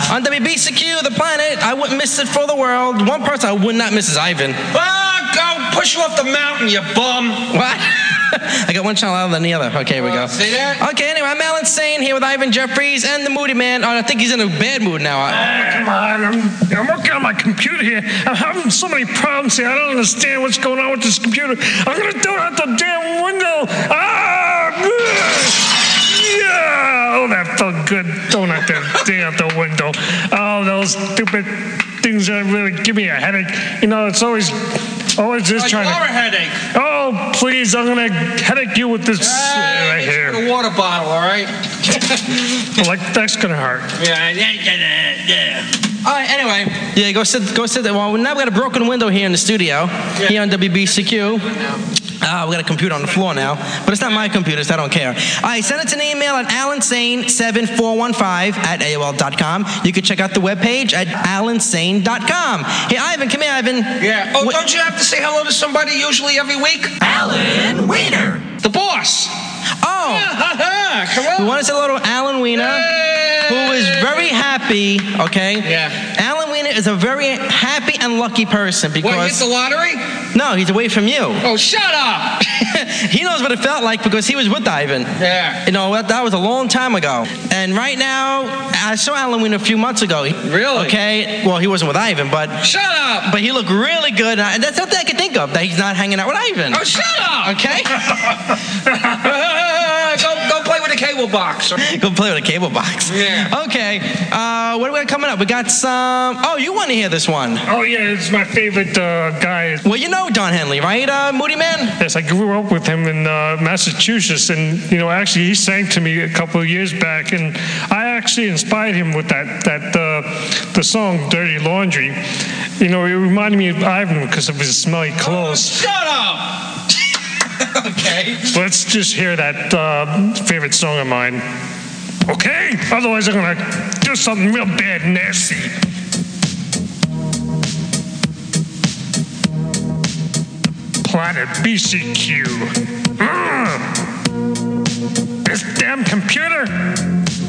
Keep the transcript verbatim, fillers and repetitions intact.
On W B C Q, the planet, I wouldn't miss it for the world. One person I would not miss is Ivan. Ah, go push you off the mountain, you bum. What? I got one channel louder than the other. Okay, here we go. See that? Okay, anyway, I'm Alan Sane here with Ivan Jeffries and the Moody Man. Oh, I think he's in a bad mood now. Oh, come on. I'm, I'm working on my computer here. I'm having so many problems here. I don't understand what's going on with this computer. I'm going to do it out the damn window. Ah! Yeah! Oh, that felt good. Throwing out that thing out the window. Oh, those stupid things that really give me a headache. You know, it's always... Always just Like trying you to... are a headache. Oh, please, I'm going to headache you with this Uh, right here. A water bottle, all right? Like, that's going to hurt. Yeah, yeah, yeah, yeah. All right, anyway. Yeah, go sit, go sit there. Well, now we got a broken window here in the studio, yeah. here on W B C Q. Uh, we got a computer on the floor now, but it's not my computer, so I don't care. All right, send us an email at alan sane seven four one five at A O L dot com. You can check out the webpage at alan sane dot com. Hey, Ivan, come here, Ivan. Yeah. Oh, What- don't you have to say hello to somebody usually every week? Alan Wiener. The boss. Oh, Ha ha! Come on. we want to say hello to Alan Wiener, who is very happy, okay? Yeah. Alan Wiener is a very happy and lucky person because... What, hit the lottery? No, he's away from you. Oh, shut up! He knows what it felt like because he was with Ivan. Yeah. You know, that, that was a long time ago. And right now, I saw Alan Wiener a few months ago. Really? Okay. Well, he wasn't with Ivan, but Shut up! but he looked really good. And that's something I can think of, that he's not hanging out with Ivan. Oh, shut up! Okay? go, go play with the cable box. Go play with a cable box. Yeah. Okay. Uh, what do we got coming up? We got some... Oh, you want to hear this one. Oh, yeah, it's my favorite uh, guy. Well, you know Don Henley, right, uh, Moody Man? Yes, I grew up with him in uh, Massachusetts, and you know, actually, he sang to me a couple of years back, and I actually inspired him with that that uh, the song "Dirty Laundry." You know, it reminded me of Ivan because of his smelly clothes. Shut up! Okay. Let's just hear that uh, favorite song of mine. Okay? Otherwise, I'm gonna do something real bad, and nasty. Planet B C Q. Mm. This damn computer.